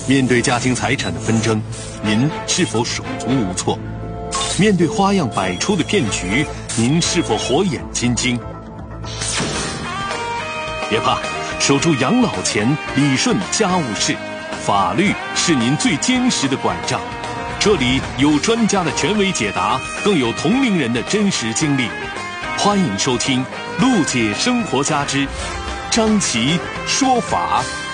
面对家庭财产的纷争，您是否手足无措？面对花样百出的骗局，您是否火眼金睛？别怕，守住养老钱，理顺家务事，法律是您最坚实的拐杖。这里有专家的权威解答，更有同龄人的真实经历。欢迎收听《陆姐生活家之张琪说法》。